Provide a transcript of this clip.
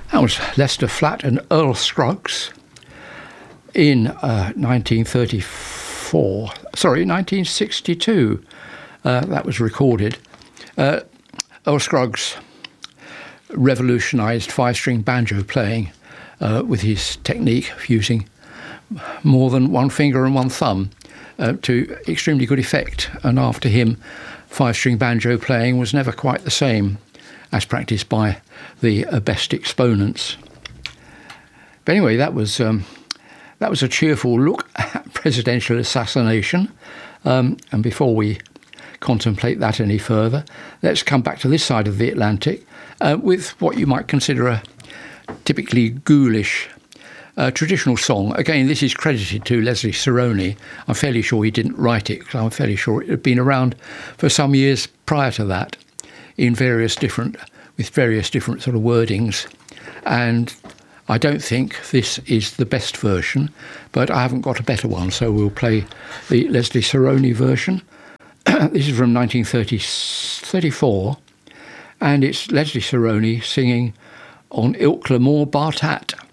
That was Lester Flatt and Earl Scruggs in 1962. That was recorded. Earl Scruggs revolutionised five-string banjo playing with his technique of using more than one finger and one thumb to extremely good effect. And after him, five-string banjo playing was never quite the same as practised by the best exponents. But anyway, that was a cheerful look at presidential assassination. And before we contemplate that any further, let's come back to this side of the Atlantic with what you might consider a typically ghoulish traditional song. Again, this is credited to Leslie Sarony. I'm fairly sure he didn't write it, because I'm fairly sure it had been around for some years prior to that with various different sort of wordings. And I don't think this is the best version, but I haven't got a better one, so we'll play the Leslie Sarony version. This is from 1934, and it's Leslie Sarony singing on Ilk Lamore Bartat.